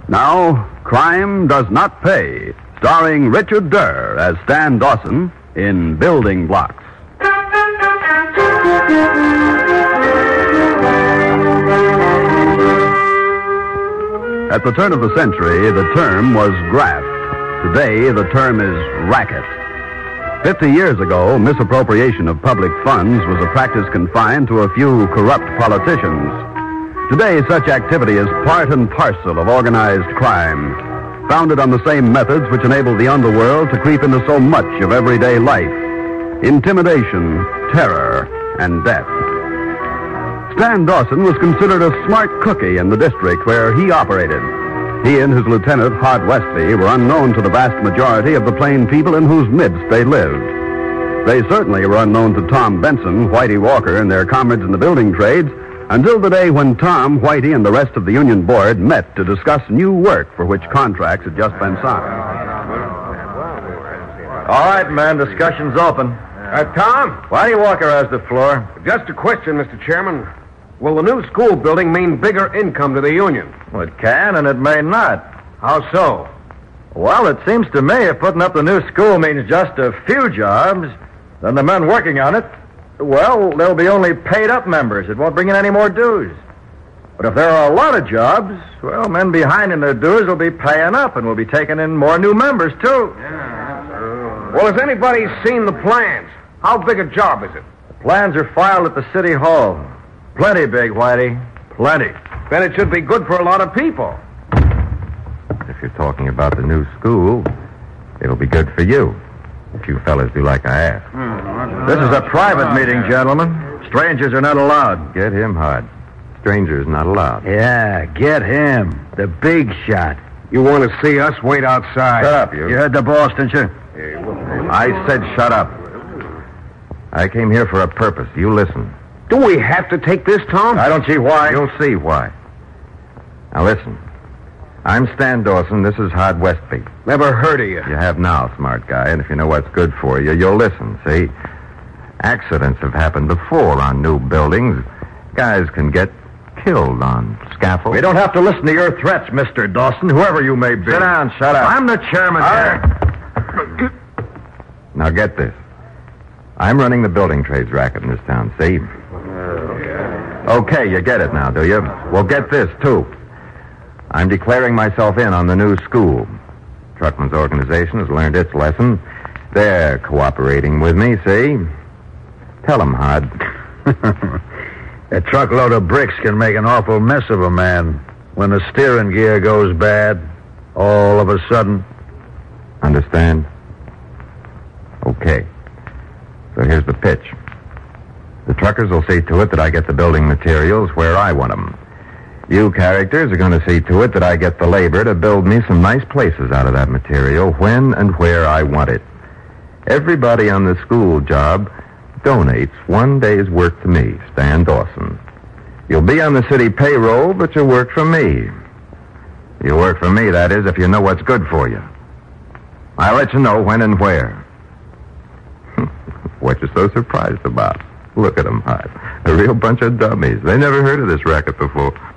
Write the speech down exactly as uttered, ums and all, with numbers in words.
Now, Crime Does Not Pay, starring Richard Durr as Stan Dawson in Building Blocks. At the turn of the century, the term was graft. Today, the term is racket. Fifty years ago, misappropriation of public funds was a practice confined to a few corrupt politicians. Today, such activity is part and parcel of organized crime, founded on the same methods which enable the underworld to creep into so much of everyday life: intimidation, terror, and death. Stan Dawson was considered a smart cookie in the district where he operated. He and his lieutenant, Hod Westby, were unknown to the vast majority of the plain people in whose midst they lived. They certainly were unknown to Tom Benson, Whitey Walker, and their comrades in the building trades, until the day when Tom, Whitey, and the rest of the union board met to discuss new work for which contracts had just been signed. All right, men, discussion's open. Uh, Tom? Whitey Walker has the floor. Just a question, Mister Chairman. Will the new school building mean bigger income to the union? Well, it can, and it may not. How so? Well, it seems to me if putting up the new school means just a few jobs, then the men working on it, well, they'll be only paid-up members. It won't bring in any more dues. But if there are a lot of jobs, well, men behind in their dues will be paying up and will be taking in more new members, too. Yeah. Well, has anybody seen the plans? How big a job is it? The plans are filed at the city hall. Plenty big, Whitey. Plenty. Then it should be good for a lot of people. If you're talking about the new school, it'll be good for you, if you fellas do like I ask. This is a private meeting, gentlemen. Strangers are not allowed. Get him, Hod. Strangers not allowed. Yeah, get him. The big shot. You want to see us? Wait outside. Shut up, you. You heard the boss, didn't you? I said shut up. I came here for a purpose. You listen. Do we have to take this, Tom? I don't see why. You'll see why. Now listen. I'm Stan Dawson. This is Hod Westby. Never heard of you. You have now, smart guy, and if you know what's good for you, you'll listen, see? Accidents have happened before on new buildings. Guys can get killed on scaffolds. We don't have to listen to your threats, Mister Dawson, whoever you may be. Sit down, shut up. I'm the chairman here. Now get this. I'm running the building trades racket in this town, see? Okay, you get it now, do you? Well, get this, too. I'm declaring myself in on the new school. Truckman's organization has learned its lesson. They're cooperating with me, see? Tell them, Hod. A truckload of bricks can make an awful mess of a man when the steering gear goes bad all of a sudden. Understand? Okay. So here's the pitch. The truckers will see to it that I get the building materials where I want them. You characters are going to see to it that I get the labor to build me some nice places out of that material when and where I want it. Everybody on the school job donates one day's work to me, Stan Dawson. You'll be on the city payroll, but you'll work for me. You work for me, that is, if you know what's good for you. I'll let you know when and where. What you so surprised about? Look at them, Hod. A real bunch of dummies. They never heard of this racket before.